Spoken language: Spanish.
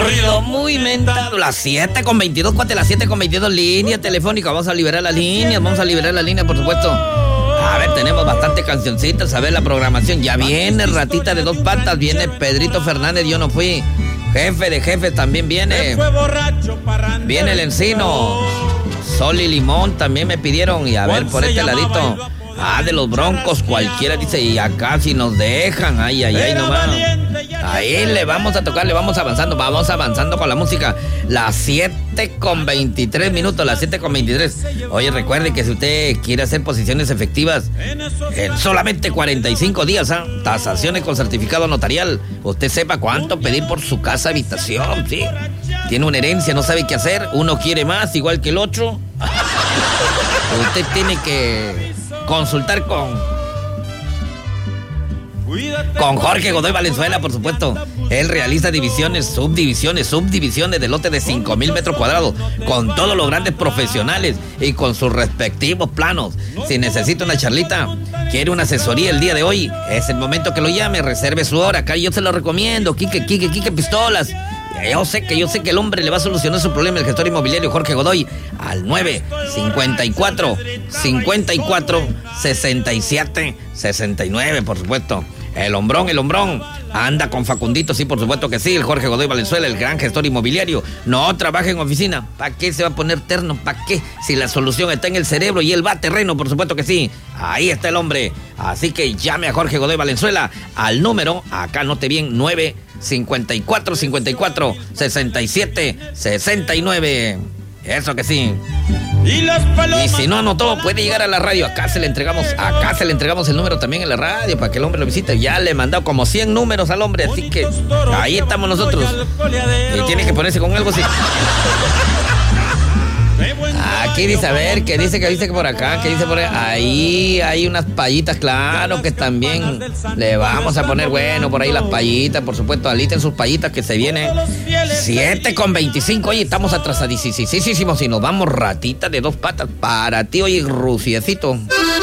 corrido muy mentado. Las 7:22, cuate, las 7:22, línea telefónica. Vamos a liberar las líneas, por supuesto. A ver, tenemos bastante cancioncitas. A ver la programación. Ya viene Ratita de Dos Patas, viene Pedrito Fernández, yo no fui. Jefe de Jefes también viene. Viene El Encino. Sol y Limón también me pidieron. Y a ver, por este ladito. De los Broncos, cualquiera dice. Y acá si nos dejan. Ay, nomás. Ahí le vamos a tocar, le vamos avanzando con la música. Las 7:23 minutos, las 7:23. Oye, recuerde que si usted quiere hacer posiciones efectivas en solamente 45 días, tasaciones con certificado notarial, usted sepa cuánto pedir por su casa habitación, ¿sí? Tiene una herencia, no sabe qué hacer, uno quiere más, igual que el otro. Usted tiene que consultar con Jorge Godoy Valenzuela, por supuesto. Él realiza divisiones, subdivisiones de lote de 5,000 metros cuadrados, con todos los grandes profesionales y con sus respectivos planos. Si necesita una charlita, quiere una asesoría el día de hoy, es el momento que lo llame, reserve su hora. Acá yo se lo recomiendo, Quique Pistolas. Yo sé que el hombre le va a solucionar su problema, el gestor inmobiliario Jorge Godoy, al 954 67 69, por supuesto. El hombrón anda con Facundito, sí, por supuesto que sí. El Jorge Godoy Valenzuela, el gran gestor inmobiliario, no trabaja en oficina. ¿Para qué se va a poner terno? ¿Para qué? Si la solución está en el cerebro y él va a terreno, por supuesto que sí. Ahí está el hombre. Así que llame a Jorge Godoy Valenzuela al número, acá note bien, 954 67 69. Eso que sí. Y si no anotó, puede llegar a la radio. Acá se le entregamos el número también en la radio para que el hombre lo visite. Ya le he mandado como 100 números al hombre, así que ahí estamos nosotros. Y tiene que ponerse con algo así. Aquí dice, a ver, ¿qué dice que por acá? ¿Qué dice por ahí? Ahí hay unas payitas, claro que también le vamos a poner, bueno, por ahí las payitas, por supuesto, alisten sus payitas que se vienen. 7:25, oye, estamos atrasadísimos y nos vamos Ratita de Dos Patas para ti, oye, Rufiecito.